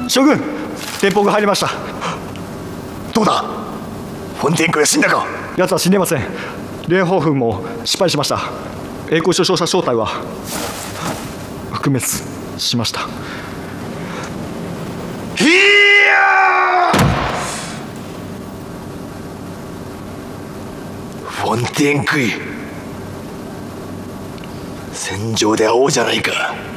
将軍、電報が入りました。 どうだ、フォンテンクが死んだか。 奴は死んでいません。レンホーフンも失敗しました。栄光首相者正体は覆滅しました。 いやフォンテンクイ、戦場で会おうじゃないか。